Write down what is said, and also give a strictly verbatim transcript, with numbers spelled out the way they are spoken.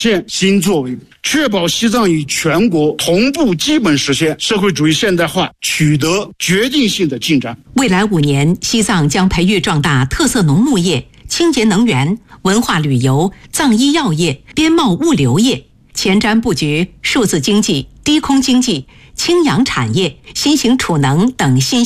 现新作为，确保西藏与全国同步基本实现社会主义现代化取得决定性的进展。 未来五年，西藏将培育壮大特色农牧业、清洁能源、文化旅游、藏医药业、边贸物流业，前瞻布局数字经济、低空经济、氢氧产业、新型储能等新